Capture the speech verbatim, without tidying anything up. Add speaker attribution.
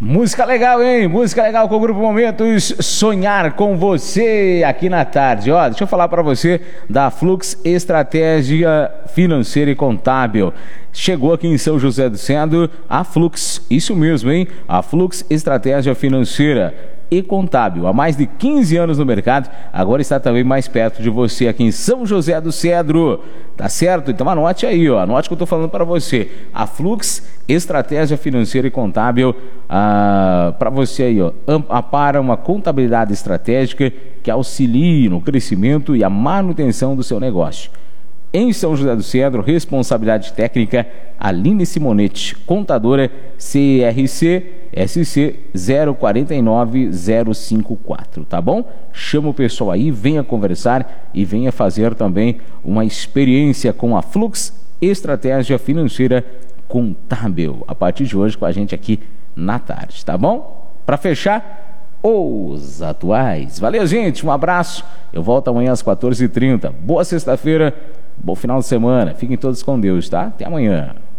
Speaker 1: Música legal, hein? Música legal com o Grupo Momentos, Sonhar com Você aqui na tarde. Ó, deixa eu falar para você da Flux Estratégia Financeira e Contábil. Chegou aqui em São José do Cedro a Flux, isso mesmo, hein? A Flux Estratégia Financeira e Contábil, há mais de quinze anos no mercado, agora está também mais perto de você aqui em São José do Cedro, tá certo? Então anote aí, ó, anote o que eu tô falando para você. A Flux Estratégia Financeira e Contábil, ah, para você aí, ó, para uma contabilidade estratégica que auxilie no crescimento e a manutenção do seu negócio. Em São José do Cedro, responsabilidade técnica Aline Simonetti, contadora C R C S C zero quatro nove zero cinco quatro, tá bom? Chama o pessoal aí, venha conversar e venha fazer também uma experiência com a Flux Estratégia Financeira Contábil, a partir de hoje com a gente aqui na tarde, tá bom? Para fechar, os atuais. Valeu, gente, um abraço, eu volto amanhã às quatorze e trinta. Boa sexta-feira, bom final de semana, fiquem todos com Deus, tá? Até amanhã.